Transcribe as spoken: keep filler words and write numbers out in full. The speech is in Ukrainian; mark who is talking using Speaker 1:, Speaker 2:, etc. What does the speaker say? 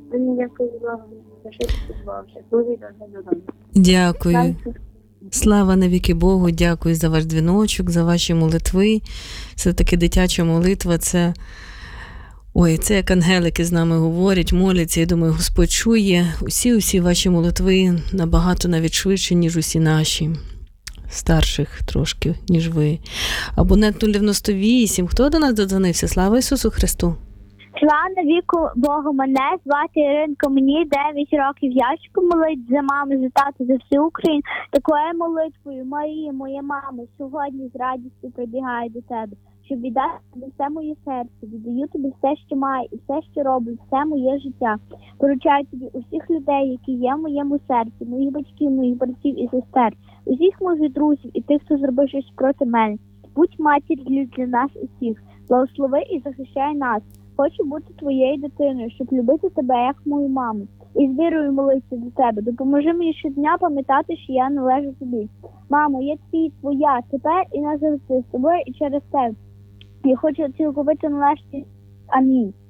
Speaker 1: Мені дякую за увагу. Дуже добре додому.
Speaker 2: Дякую. Слава навіки Богу, дякую за ваш дзвіночок, за ваші молитви. Все-таки дитяча молитва – це... Ой, це як ангелики з нами говорять, моляться. Я думаю, Господь чує усі-усі ваші молитви набагато навіть швидше, ніж усі наші. Старших трошки, ніж ви. Абонент нуль дев'яносто вісім. Хто до нас додзвонився? Слава Ісусу Христу!
Speaker 3: Слава навіку Богу, мене звати Іринка, мені дев'ять років. Я хочу молити за маму, за тату, за всю Україну. Такою молитвою, Марія, моя мама, сьогодні з радістю прибігаю до тебе, щоб віддати тобі все моє серце, віддаю тобі все, що маю, і все, що роблю, все моє життя. Поручаю тобі усіх людей, які є в моєму серці, моїх батьків, моїх братів і сестер, усіх моїх друзів і тих, хто зробив щось проти мене. Будь матір'ю для нас усіх, благослови і захищай нас. Хочу бути твоєю дитиною, щоб любити тебе, як мою маму. І з вірою молитися до тебе. Допоможи мені щодня пам'ятати, що я належу тобі. Мамо, я твій, твоя, тепер і назавжди, з тобою і через тебе. Я хочу цілковито належати. Амінь.